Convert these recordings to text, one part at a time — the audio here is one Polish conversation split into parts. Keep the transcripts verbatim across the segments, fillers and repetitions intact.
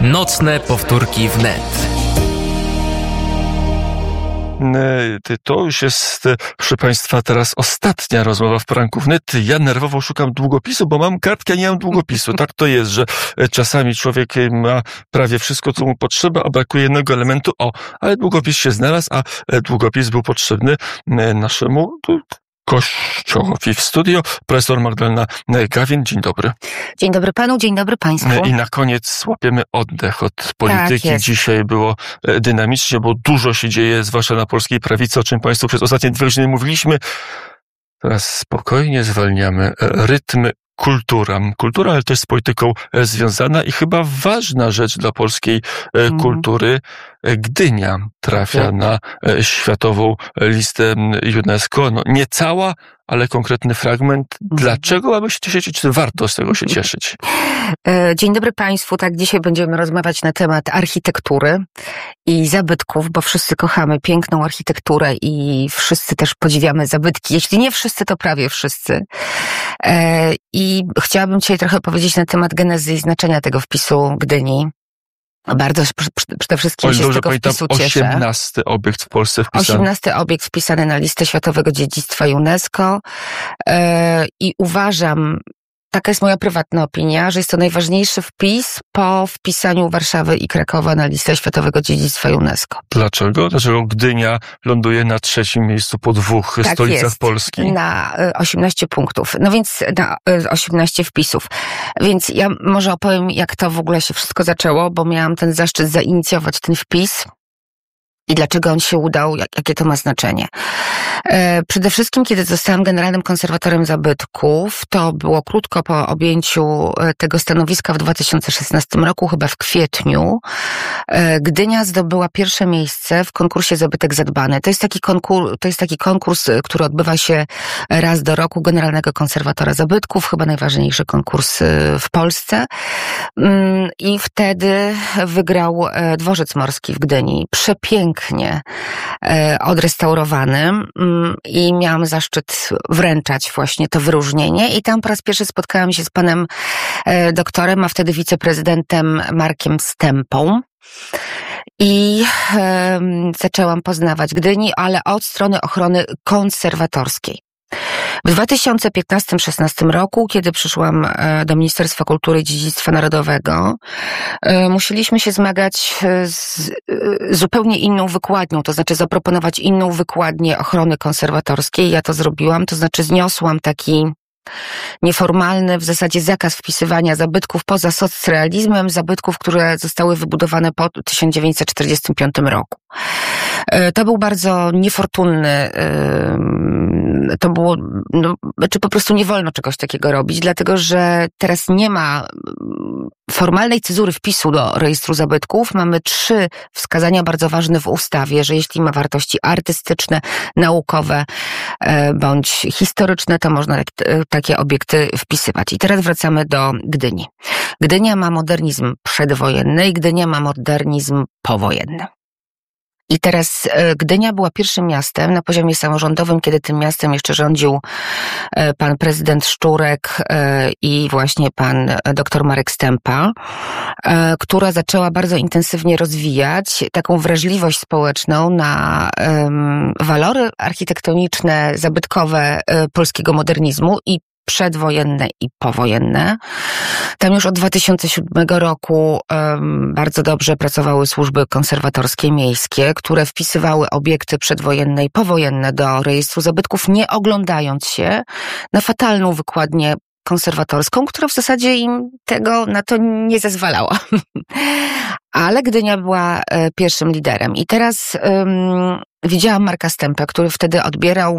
Nocne powtórki wnet. To już jest, proszę Państwa, teraz ostatnia rozmowa w poranku wnet. Ja nerwowo szukam długopisu, bo mam kartkę, a nie mam długopisu. Tak to jest, że czasami człowiek ma prawie wszystko, co mu potrzeba, a brakuje jednego elementu. O, ale długopis się znalazł, a długopis był potrzebny naszemu gościowi w studio. Profesor Magdalena Gawin, dzień dobry. Dzień dobry panu, dzień dobry państwu. I na koniec łapiemy oddech od polityki. Tak Dzisiaj było dynamicznie, bo dużo się dzieje, zwłaszcza na polskiej prawicy, o czym Państwu przez ostatnie dwie godziny mówiliśmy. Teraz spokojnie zwalniamy rytmy. Kultura. Kultura, ale też z polityką związana i chyba ważna rzecz dla polskiej mm. kultury. Gdynia trafia tak. na światową listę UNESCO. No, nie cała, ale konkretny fragment. Dlaczego mamy się cieszyć? Czy warto z tego się cieszyć? Dzień dobry Państwu. Tak, dzisiaj będziemy rozmawiać na temat architektury i zabytków, bo wszyscy kochamy piękną architekturę i wszyscy też podziwiamy zabytki. Jeśli nie wszyscy, to prawie wszyscy. I chciałabym dzisiaj trochę powiedzieć na temat genezy i znaczenia tego wpisu Gdyni. Bardzo przede wszystkim Oj, się z tego wpisu cieszę. osiemnasty obiekt w Polsce wpisany. osiemnasty obiekt wpisany na listę Światowego Dziedzictwa UNESCO yy, i uważam, taka jest moja prywatna opinia, że jest to najważniejszy wpis po wpisaniu Warszawy i Krakowa na listę Światowego Dziedzictwa UNESCO. Dlaczego? Dlaczego Gdynia ląduje na trzecim miejscu po dwóch tak stolicach jest, Polski? Na osiemnaście punktów. No więc na osiemnaście wpisów. Więc ja może opowiem, jak to w ogóle się wszystko zaczęło, bo miałam ten zaszczyt zainicjować ten wpis. I dlaczego on się udał, jak, jakie to ma znaczenie. E, przede wszystkim, kiedy zostałam generalnym konserwatorem zabytków, to było krótko po objęciu tego stanowiska w dwa tysiące szesnastym roku, chyba w kwietniu. E, Gdynia zdobyła pierwsze miejsce w konkursie Zabytek Zadbany. To jest taki konkurs, to jest taki konkurs, który odbywa się raz do roku generalnego konserwatora zabytków, chyba najważniejszy konkurs w Polsce. I wtedy wygrał Dworzec Morski w Gdyni. Przepiękny. Pięknie e, odrestaurowany i miałam zaszczyt wręczać właśnie to wyróżnienie i tam po raz pierwszy spotkałam się z panem e, doktorem, a wtedy wiceprezydentem Markiem Stępą. I e, zaczęłam poznawać Gdyni, ale od strony ochrony konserwatorskiej. W dwa tysiące piętnastym szesnastym roku, kiedy przyszłam do Ministerstwa Kultury i Dziedzictwa Narodowego, musieliśmy się zmagać z zupełnie inną wykładnią, to znaczy zaproponować inną wykładnię ochrony konserwatorskiej. Ja to zrobiłam, to znaczy zniosłam taki nieformalny w zasadzie zakaz wpisywania zabytków poza socrealizmem, zabytków, które zostały wybudowane po tysiąc dziewięćset czterdziestym piątym roku. To był bardzo niefortunny, to było, no, czy po prostu nie wolno czegoś takiego robić, dlatego że teraz nie ma formalnej cezury wpisu do rejestru zabytków. Mamy trzy wskazania bardzo ważne w ustawie, że jeśli ma wartości artystyczne, naukowe bądź historyczne, to można takie obiekty wpisywać. I teraz wracamy do Gdyni. Gdynia ma modernizm przedwojenny i Gdynia ma modernizm powojenny. I teraz Gdynia była pierwszym miastem na poziomie samorządowym, kiedy tym miastem jeszcze rządził pan prezydent Szczurek i właśnie pan doktor Marek Stępa, która zaczęła bardzo intensywnie rozwijać taką wrażliwość społeczną na walory architektoniczne, zabytkowe polskiego modernizmu i przedwojenne i powojenne. Tam już od dwa tysiące siódmego roku um, bardzo dobrze pracowały służby konserwatorskie miejskie, które wpisywały obiekty przedwojenne i powojenne do rejestru zabytków, nie oglądając się na fatalną wykładnię konserwatorską, która w zasadzie im tego na to nie zezwalała. Ale Gdynia była e, pierwszym liderem. I teraz um, widziałam Marka Stępę, który wtedy odbierał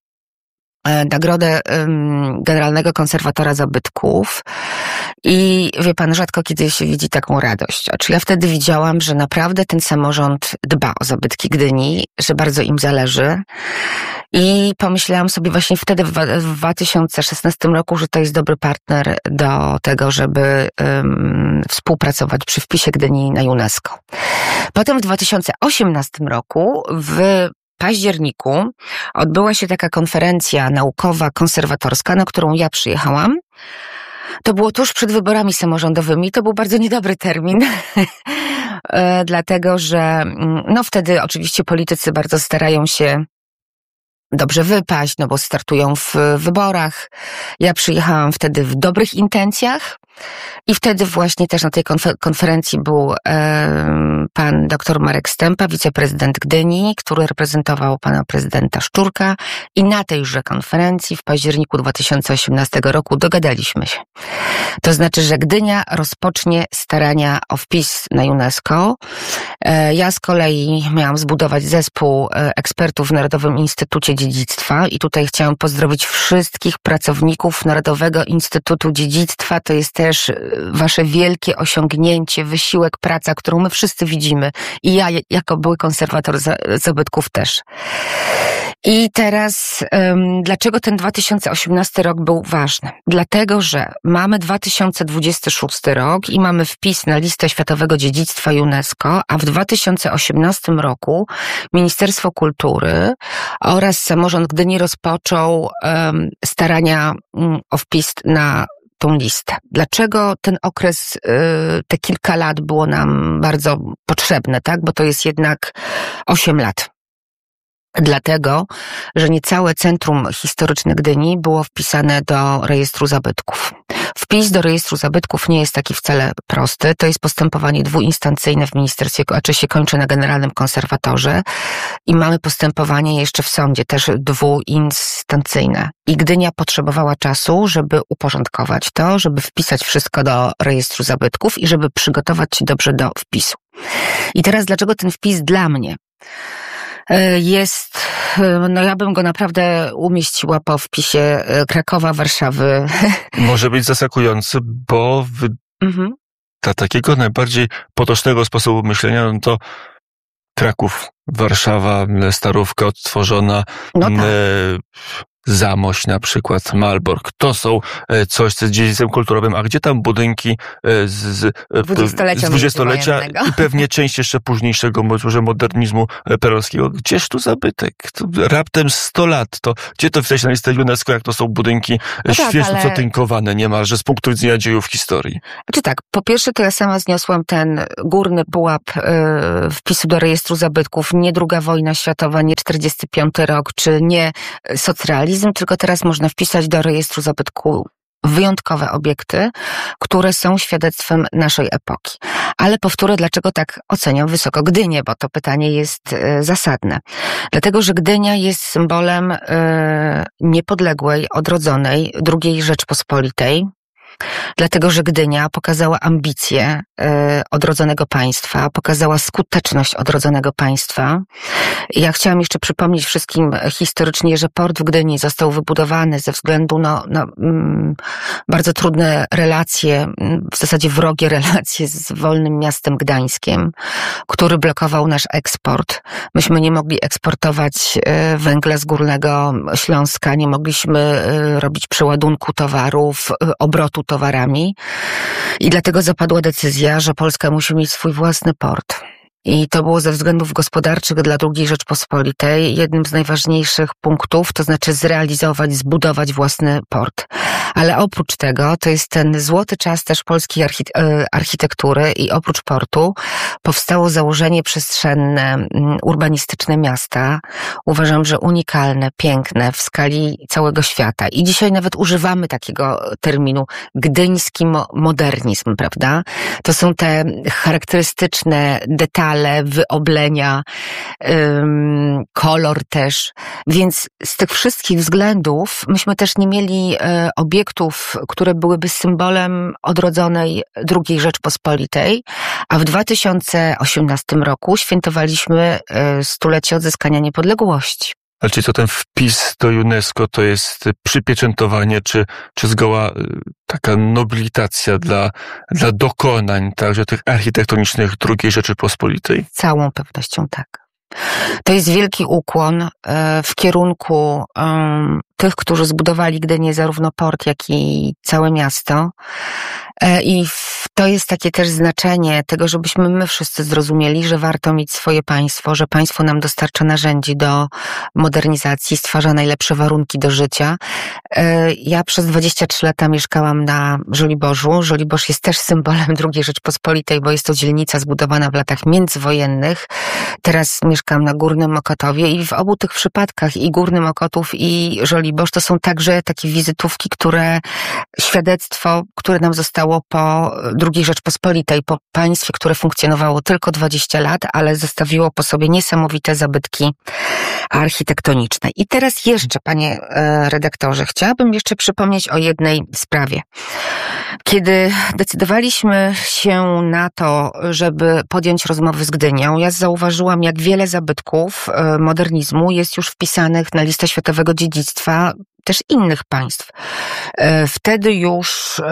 nagrodę um, generalnego konserwatora zabytków i wie pan, rzadko kiedy się widzi taką radość. Znaczy ja wtedy widziałam, że naprawdę ten samorząd dba o zabytki Gdyni, że bardzo im zależy i pomyślałam sobie właśnie wtedy w dwa tysiące szesnastym roku, że to jest dobry partner do tego, żeby um, współpracować przy wpisie Gdyni na UNESCO. Potem w dwa tysiące osiemnastym roku w październiku odbyła się taka konferencja naukowa, konserwatorska, na którą ja przyjechałam. To było tuż przed wyborami samorządowymi. To był bardzo niedobry termin, dlatego że no wtedy oczywiście politycy bardzo starają się dobrze wypaść, no bo startują w wyborach. Ja przyjechałam wtedy w dobrych intencjach i wtedy właśnie też na tej konfer- konferencji był e, pan dr Marek Stępa, wiceprezydent Gdyni, który reprezentował pana prezydenta Szczurka i na tejże konferencji w październiku dwa tysiące osiemnastego roku dogadaliśmy się. To znaczy, że Gdynia rozpocznie starania o wpis na UNESCO. E, ja z kolei miałam zbudować zespół ekspertów w Narodowym Instytucie Dziedzictwa i tutaj chciałam pozdrowić wszystkich pracowników Narodowego Instytutu Dziedzictwa. To jest też wasze wielkie osiągnięcie, wysiłek, praca, którą my wszyscy widzimy. I ja jako były konserwator zabytków też. I teraz, um, dlaczego ten dwa tysiące osiemnasty rok był ważny? Dlatego, że mamy dwa tysiące dwudziesty szósty rok i mamy wpis na listę Światowego Dziedzictwa UNESCO, a w dwa tysiące osiemnastym roku Ministerstwo Kultury oraz samorząd Gdyni rozpoczął um, starania um, o wpis na tą listę. Dlaczego ten okres, te kilka lat było nam bardzo potrzebne, tak? Bo to jest jednak osiem lat. Dlatego, że niecałe centrum historyczne Gdyni było wpisane do rejestru zabytków. Wpis do rejestru zabytków nie jest taki wcale prosty. To jest postępowanie dwuinstancyjne w ministerstwie, a czy się kończy na generalnym konserwatorze i mamy postępowanie jeszcze w sądzie, też dwuinstancyjne. I Gdynia potrzebowała czasu, żeby uporządkować to, żeby wpisać wszystko do rejestru zabytków i żeby przygotować się dobrze do wpisu. I teraz dlaczego ten wpis dla mnie jest, no ja bym go naprawdę umieściła po wpisie Krakowa, Warszawy. Może być zaskakujący, bo w, mhm. dla takiego najbardziej potocznego sposobu myślenia, no to Kraków, Warszawa, Starówka odtworzona, no tak. e, Zamość na przykład, Malbork, to są coś z dziedzictwem kulturowym, a gdzie tam budynki z, z dwudziestolecia i pewnie część jeszcze późniejszego może modernizmu perelowskiego. Gdzież tu zabytek? To raptem sto lat. To gdzie to wstać na listę UNESCO, jak to są budynki no świeżo tak, ale... zatynkowane niemalże z punktu widzenia dziejów historii? Czy tak, po pierwsze to ja sama zniosłam ten górny pułap yy, wpisu do rejestru zabytków, nie druga wojna światowa, nie czterdziesty piąty rok, czy nie socrealizm, tylko teraz można wpisać do rejestru zabytku wyjątkowe obiekty, które są świadectwem naszej epoki. Ale powtórzę, dlaczego tak oceniam wysoko Gdynię, bo to pytanie jest y, zasadne. Dlatego, że Gdynia jest symbolem y, niepodległej, odrodzonej drugiej Rzeczpospolitej. Dlatego, że Gdynia pokazała ambicje y, odrodzonego państwa, pokazała skuteczność odrodzonego państwa. Ja chciałam jeszcze przypomnieć wszystkim historycznie, że port w Gdyni został wybudowany ze względu na, na mm, bardzo trudne relacje, w zasadzie wrogie relacje z wolnym miastem Gdańskiem, który blokował nasz eksport. Myśmy nie mogli eksportować y, węgla z Górnego Śląska, nie mogliśmy y, robić przeładunku towarów, y, obrotu towarami i dlatego zapadła decyzja, że Polska musi mieć swój własny port. I to było ze względów gospodarczych dla drugiej Rzeczpospolitej jednym z najważniejszych punktów, to znaczy zrealizować, zbudować własny port. Ale oprócz tego, to jest ten złoty czas też polskiej architektury i oprócz portu powstało założenie przestrzenne, urbanistyczne miasta. Uważam, że unikalne, piękne w skali całego świata. I dzisiaj nawet używamy takiego terminu gdyński modernizm, prawda? To są te charakterystyczne detale, wyoblenia, ym, kolor też. Więc z tych wszystkich względów myśmy też nie mieli y, obiektów, które byłyby symbolem odrodzonej drugiej Rzeczpospolitej, a w dwa tysiące osiemnastym roku świętowaliśmy y, stulecie odzyskania niepodległości. Ale czy to ten wpis do UNESCO to jest przypieczętowanie, czy, czy zgoła taka nobilitacja dla, dla dokonań także tych architektonicznych drugiej Rzeczypospolitej? Z całą pewnością tak. To jest wielki ukłon w kierunku um, tych, którzy zbudowali Gdynię, zarówno port, jak i całe miasto. I to jest takie też znaczenie tego, żebyśmy my wszyscy zrozumieli, że warto mieć swoje państwo, że państwo nam dostarcza narzędzi do modernizacji, stwarza najlepsze warunki do życia. Ja przez dwadzieścia trzy lata mieszkałam na Żoliborzu. Żoliborz jest też symbolem drugiej Rzeczpospolitej, bo jest to dzielnica zbudowana w latach międzywojennych. Teraz mieszkam na Górnym Mokotowie i w obu tych przypadkach, i Górny Mokotów, i Żoliborz, to są także takie wizytówki, które, świadectwo, które nam zostało po drugiej Rzeczpospolitej, po państwie, które funkcjonowało tylko dwadzieścia lat, ale zostawiło po sobie niesamowite zabytki architektoniczne. I teraz jeszcze, panie redaktorze, chciałabym jeszcze przypomnieć o jednej sprawie. Kiedy decydowaliśmy się na to, żeby podjąć rozmowy z Gdynią, ja zauważyłam, jak wiele zabytków modernizmu jest już wpisanych na listę światowego dziedzictwa też innych państw. Wtedy już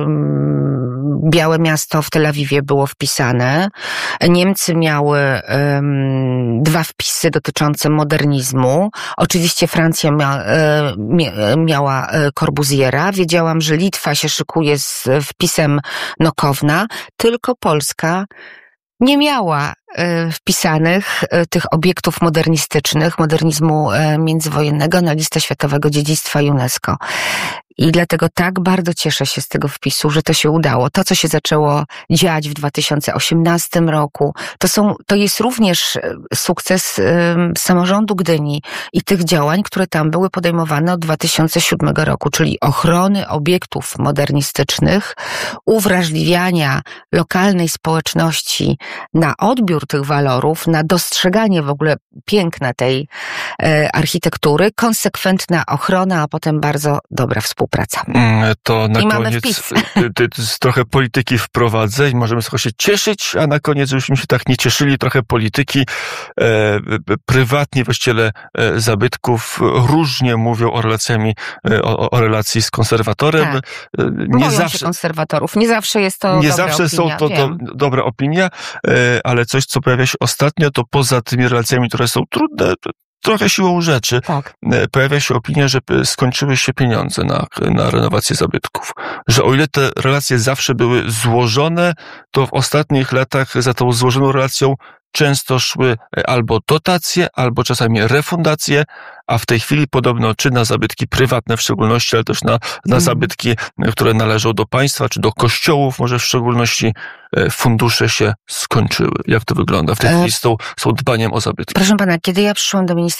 Białe Miasto w Tel Awiwie było wpisane. Niemcy miały um, dwa wpisy dotyczące modernizmu. Oczywiście Francja mia, miała Corbusiera. Wiedziałam, że Litwa się szykuje z wpisem Nokowna, tylko Polska nie miała wpisanych tych obiektów modernistycznych, modernizmu międzywojennego na listę światowego dziedzictwa UNESCO. I dlatego tak bardzo cieszę się z tego wpisu, że to się udało. To, co się zaczęło dziać w dwa tysiące osiemnastym roku, to są, to jest również sukces um, samorządu Gdyni i tych działań, które tam były podejmowane od dwa tysiące siódmego roku, czyli ochrony obiektów modernistycznych, uwrażliwiania lokalnej społeczności na odbiór tych walorów, na dostrzeganie w ogóle piękna tej e, architektury, konsekwentna ochrona, a potem bardzo dobra współpraca. To na I mamy koniec wpis. ty, ty, trochę polityki wprowadzę i możemy sobie się cieszyć, a na koniec żebyśmy się tak nie cieszyli, trochę polityki. E, prywatni właściciele e, zabytków różnie mówią o, relacjami, e, o, o relacji z konserwatorem. Tak. E, nie Boją zawsze się konserwatorów. Nie zawsze jest to Nie dobra zawsze opinia, są to do, dobra opinia, e, ale coś, co pojawia się ostatnio, to poza tymi relacjami, które są trudne, trochę siłą rzeczy, tak. pojawia się opinia, że skończyły się pieniądze na, na renowację zabytków. Że o ile te relacje zawsze były złożone, to w ostatnich latach za tą złożoną relacją często szły albo dotacje, albo czasami refundacje, a w tej chwili podobno czy na zabytki prywatne w szczególności, ale też na, na mm. zabytki, które należą do państwa, czy do kościołów może w szczególności, fundusze się skończyły. Jak to wygląda w tej chwili z tą, z tą dbaniem o zabytki? Proszę pana, kiedy ja przyszłam do ministerstwa